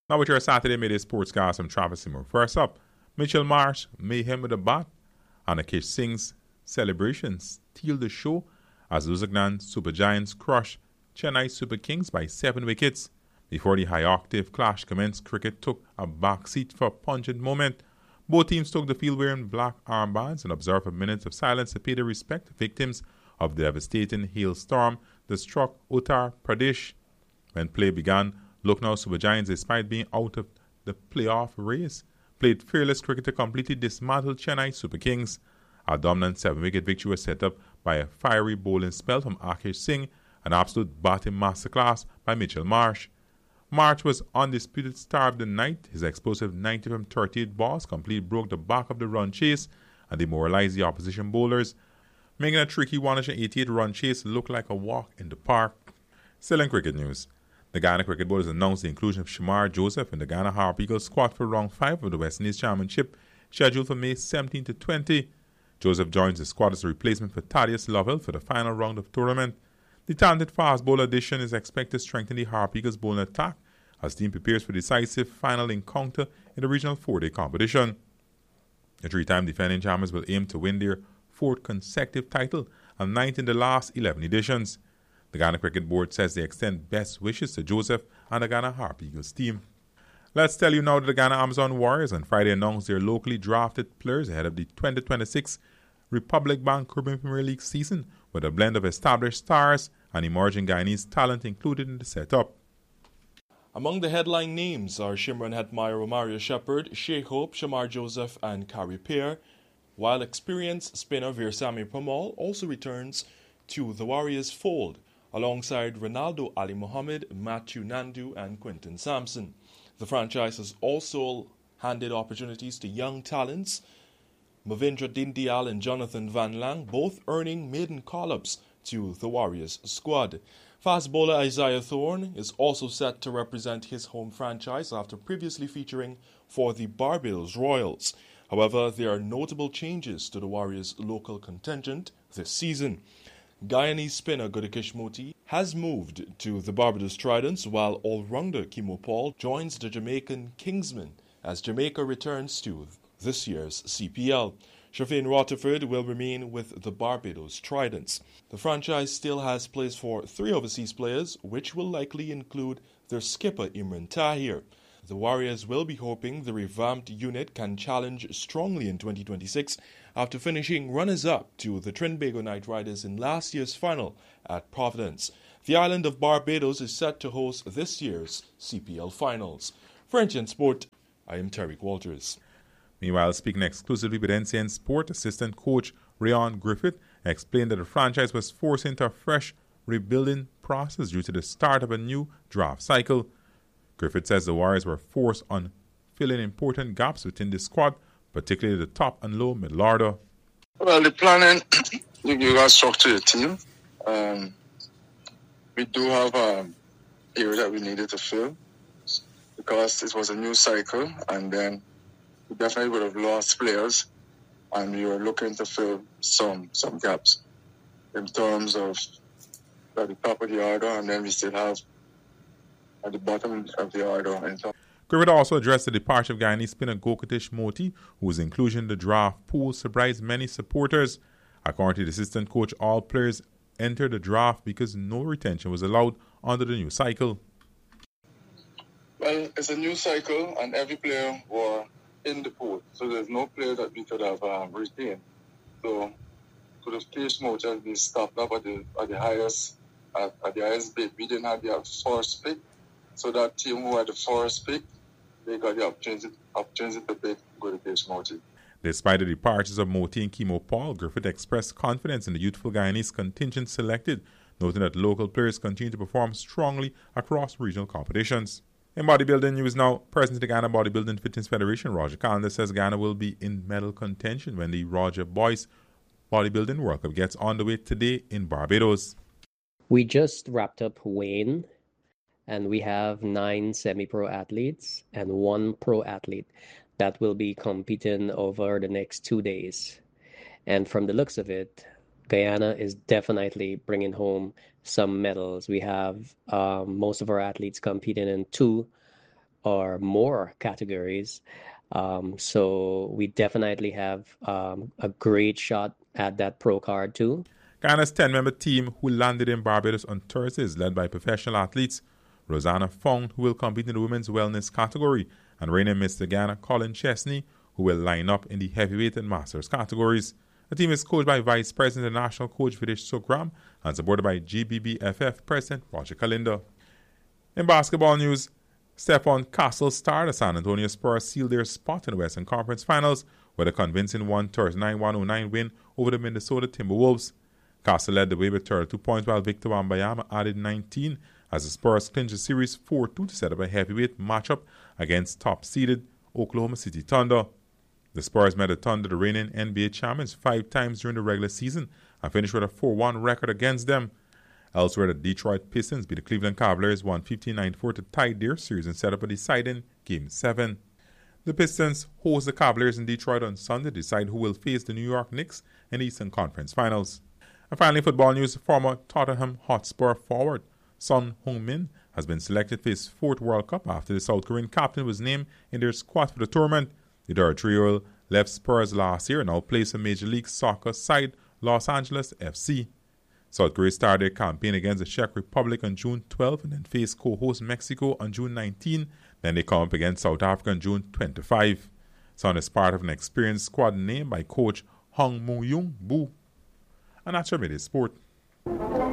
Now with your Saturday Midday Sportscast from Travis Seymour. First up, Mitchell Marsh, Mayhem with a Bat, and Akish Singh's celebrations steal the show as Luzagnan Super Giants crush Chennai Super Kings by 7 wickets. Before the high-octave clash commenced, cricket took a backseat for a pungent moment. Both teams took the field wearing black armbands and observed a minute of silence to pay their respect to victims of the devastating hailstorm that struck Uttar Pradesh. When play began, Lucknow Super Giants, despite being out of the playoff race, played fearless cricket to completely dismantle Chennai Super Kings. A dominant 7-wicket victory was set up by a fiery bowling spell from Akish Singh, an absolute batting masterclass by Mitchell Marsh. Marsh was undisputed star of the night. His explosive 90 from 38 balls completely broke the back of the run chase and demoralized the opposition bowlers, making a tricky 188 run chase look like a walk in the park. Still in cricket news, the Ghana Cricket Board has announced the inclusion of Shamar Joseph in the Ghana Harp Eagles squad for round 5 of the West Indies Championship, scheduled for May 17 to 20. Joseph joins the squad as a replacement for Thaddeus Lovell for the final round of the tournament. The talented fast bowler addition is expected to strengthen the Harp Eagles bowling attack as the team prepares for the decisive final encounter in the regional 4-day competition. The 3-time defending champions will aim to win their 4th consecutive title and 9th in the last 11 editions. The Ghana Cricket Board says they extend best wishes to Joseph and the Ghana Harp Eagles team. Let's tell you now that the Ghana Amazon Warriors on Friday announced their locally drafted players ahead of the 2026 Republic Bank Caribbean Premier League season, with a blend of established stars and emerging Guyanese talent included in the setup. Among the headline names are Shimron Hetmeyer, Romario Shepherd, Sheikh Hope, Shamar Joseph, and Kari Peer, while experienced spinner Veersamy Pramal also returns to the Warriors' fold, alongside Ronaldo Ali Mohammed, Matthew Nandu, and Quinton Sampson. The franchise has also handed opportunities to young talents, Movindra Dindial and Jonathan Van Lang, both earning maiden call-ups to the Warriors squad. Fast bowler Isaiah Thorne is also set to represent his home franchise after previously featuring for the Barbados Royals. However, there are notable changes to the Warriors' local contingent this season. Guyanese spinner Gudakesh Moti has moved to the Barbados Tridents, while all-rounder Kimo Paul joins the Jamaican Kingsmen as Jamaica returns to this year's CPL. Shafin Rutherford will remain with the Barbados Tridents. The franchise still has place for 3 overseas players, which will likely include their skipper Imran Tahir. The Warriors will be hoping the revamped unit can challenge strongly in 2026 after finishing runners-up to the Trinbago Knight Riders in last year's final at Providence. The island of Barbados is set to host this year's CPL finals. French and Sport, I am Tariq Walters. Meanwhile, speaking exclusively with NCN Sport, assistant coach Rayon Griffith explained that the franchise was forced into a fresh rebuilding process due to the start of a new draft cycle. Griffith says the Warriors were forced on filling important gaps within the squad, particularly the top and low middle order. Well, the planning, you got to structure your team. We do have an area that we needed to fill because it was a new cycle, and then we definitely would have lost players, and we were looking to fill some gaps in terms of at the top of the order, and then we still have at the bottom of the order. Griffith also addressed the departure of Guyanese spinner Gokatish Moti, whose inclusion in the draft pool surprised many supporters. According to the assistant coach, all players entered the draft because no retention was allowed under the new cycle. Well, it's a new cycle, and every player were in the pool, so there's no player that we could have retained. So could have placed Moti as we stopped up at the highest bid. We didn't have the first pick. So that team who had the first pick, they got the opportunity to pick Gudakesh Moti. Despite the departures of Moti and Kimo Paul, Griffith expressed confidence in the youthful Guyanese contingent selected, noting that local players continue to perform strongly across regional competitions. In bodybuilding news now, President of the Ghana Bodybuilding Fitness Federation, Roger Callender, says Ghana will be in medal contention when the Roger Boyce Bodybuilding World Cup gets underway today in Barbados. We just wrapped up weighing, and we have 9 semi-pro athletes and 1 pro athlete that will be competing over the next 2 days. And from the looks of it, Guyana is definitely bringing home some medals. We have most of our athletes competing in 2 or more categories. So we definitely have a great shot at that pro card too. Ghana's 10-member team, who landed in Barbados on Thursday, is led by professional athletes Rosanna Fong, who will compete in the women's wellness category, and reigning Mr. Ghana Colin Chesney, who will line up in the heavyweight and masters categories. The team is coached by Vice President and National Coach Videsh Sukram and supported by GBBFF President Roger Kalinda. In basketball news, Stephon Castle star the San Antonio Spurs sealed their spot in the Western Conference Finals with a convincing 139-109 win over the Minnesota Timberwolves. Castle led the way with 32 points while Victor Wembanyama added 19 as the Spurs clinched the series 4-2 to set up a heavyweight matchup against top-seeded Oklahoma City Thunder. The Spurs met the Thunder, the reigning NBA champions, 5 times during the regular season and finished with a 4-1 record against them. Elsewhere, the Detroit Pistons beat the Cleveland Cavaliers 115-94 to tie their series and set up a deciding Game 7. The Pistons host the Cavaliers in Detroit on Sunday to decide who will face the New York Knicks in the Eastern Conference Finals. And finally, football news, former Tottenham Hotspur forward Son Heung-min has been selected for his 4th World Cup after the South Korean captain was named in their squad for the tournament. The 33-year-old left Spurs last year and now plays for Major League Soccer side Los Angeles FC. South Korea started their campaign against the Czech Republic on June 12 and then faced co-host Mexico on June 19. Then they come up against South Africa on June 25. Son is part of an experienced squad named by coach Hong Moo-young Boo. And that's your Midday Sport.